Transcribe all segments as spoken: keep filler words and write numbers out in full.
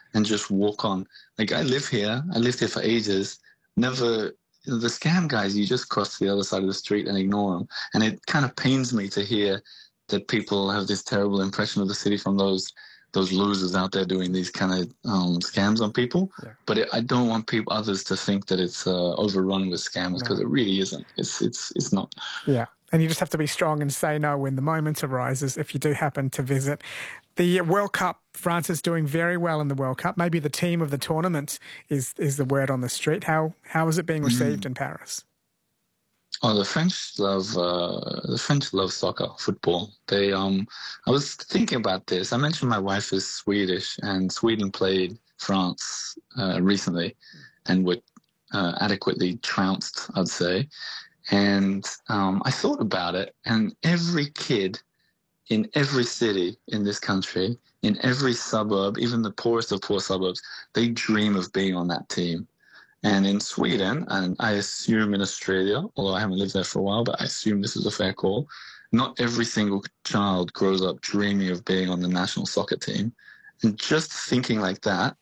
and just walk on. Like, I live here. I lived here for ages. Never, you know, the scam guys, you just cross to the other side of the street and ignore them. And it kind of pains me to hear that people have this terrible impression of the city from those those losers out there doing these kind of um, scams on people. Yeah. But it, I don't want people, others to think that it's uh, overrun with scammers, because No. it really isn't. It's it's it's not. Yeah. And you just have to be strong and say no when the moment arises if you do happen to visit. The World Cup, France is doing very well in the World Cup. Maybe the team of the tournament is is the word on the street. How how is it being received mm. in Paris? Oh, the French love uh, the French love soccer, football. They um, I was thinking about this. I mentioned my wife is Swedish, and Sweden played France uh, recently, and were uh, adequately trounced, I'd say. And um, I thought about it, and every kid in every city in this country, in every suburb, even the poorest of poor suburbs, they dream of being on that team. And in Sweden, and I assume in Australia, although I haven't lived there for a while, but I assume this is a fair call, not every single child grows up dreaming of being on the national soccer team. And just thinking like that,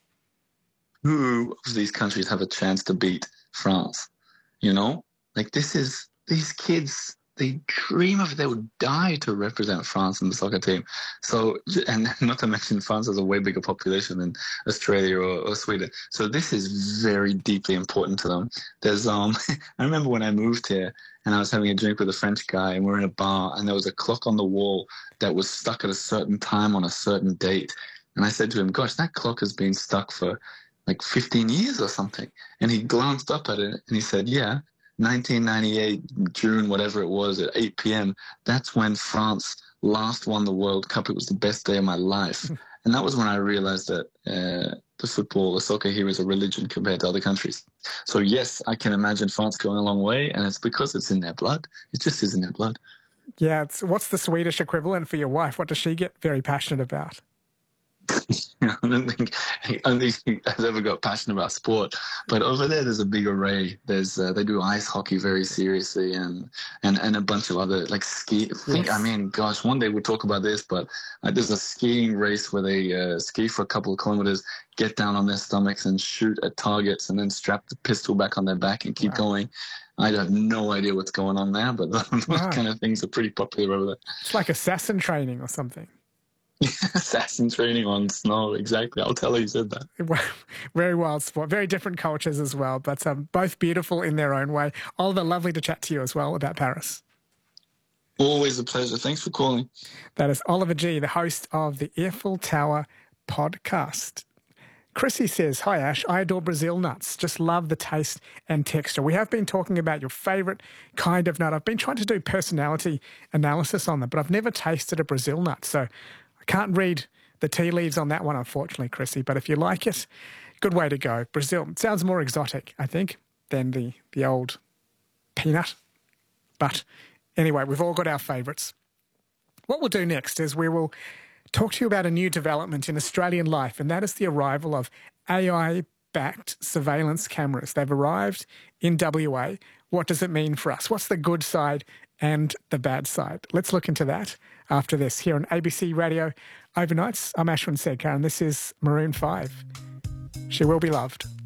who of these countries have a chance to beat France? You know? Like, this is, these kids, they dream of, they would die to represent France in the soccer team. So, and not to mention France has a way bigger population than Australia or, or Sweden. So this is very deeply important to them. There's, um, I remember when I moved here and I was having a drink with a French guy and we're in a bar and there was a clock on the wall that was stuck at a certain time on a certain date. And I said to him, gosh, that clock has been stuck for like fifteen years or something. And he glanced up at it and he said, yeah, nineteen ninety-eight, June, whatever it was, at eight p.m., that's when France last won the World Cup. It was the best day of my life. And that was when I realized that uh, the football, the soccer here is a religion compared to other countries. So yes, I can imagine France going a long way, and it's because it's in their blood. It just is in their blood. Yeah, it's, what's the Swedish equivalent for your wife? What does she get very passionate about? I don't think I don't think he has ever got passionate about sport, but over there there's a big array. There's uh, they do ice hockey very seriously, and and and a bunch of other, like, ski. I think Yes. I mean, gosh, one day we'll talk about this, but uh, there's a skiing race where they uh, ski for a couple of kilometers, get down on their stomachs and shoot at targets, and then strap the pistol back on their back and keep Wow. going. I have no idea what's going on there, but those Wow. kind of things are pretty popular over there. It's like assassin training or something. Assassin training on snow, exactly. I'll tell her you said that. Very wild sport, very different cultures as well, but um, both beautiful in their own way. Oliver, lovely to chat to you as well about Paris. Always a pleasure. Thanks for calling. That is Oliver G., the host of the Eiffel Tower podcast. Chrissy says, hi Ash, I adore Brazil nuts. Just love the taste and texture. We have been talking about your favourite kind of nut. I've been trying to do personality analysis on them, but I've never tasted a Brazil nut, so can't read the tea leaves on that one, unfortunately, Chrissy. But if you like it, good way to go. Brazil sounds more exotic, I think, than the, the old peanut. But anyway, we've all got our favourites. What we'll do next is we will talk to you about a new development in Australian life, and that is the arrival of A I-backed surveillance cameras. They've arrived in W A. What does it mean for us? What's the good side and the bad side? Let's look into that after this here on A B C Radio Overnights. I'm Ashwin Sedkar, and this is Maroon five. She Will Be Loved.